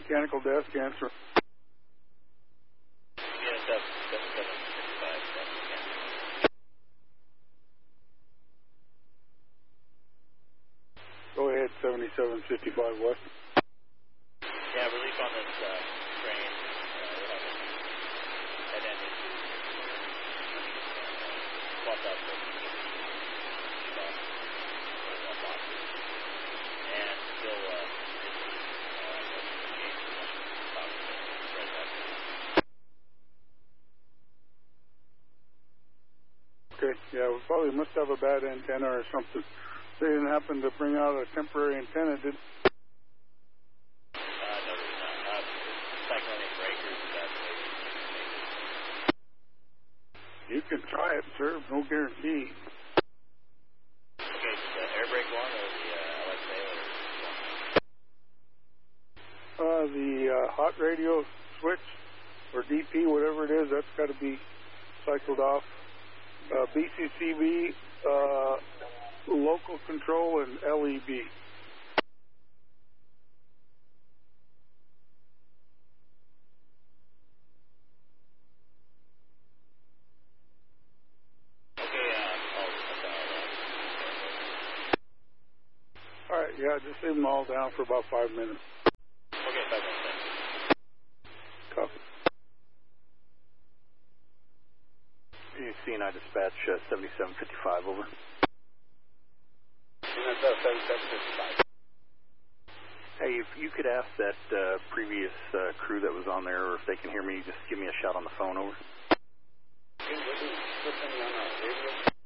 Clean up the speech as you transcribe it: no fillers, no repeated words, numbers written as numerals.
mechanical desk, answer. Yes, that's 7755. Go ahead, 7755 West. Yeah, relief on this train. We're having head end issues. Swapped out the and still Okay, yeah, we probably must have a bad antenna or something. They didn't happen to bring out a temporary antenna, did they? No, there's not. Cyclonic breakers, You can try it, sir. No guarantee. Okay, the air brake one or the LXA? The hot radio switch or DP, whatever it is, that's got to be cycled off. BCCB, local control, and LEB. All right, yeah, just leave them all down for about 5 minutes. Okay, 5 minutes. Copy. CNI dispatch 7755, over. That's 7755. Hey, if you could ask that previous crew that was on there, or if they can hear me, just give me a shout on the phone, over. Hey, what is listening on our radio?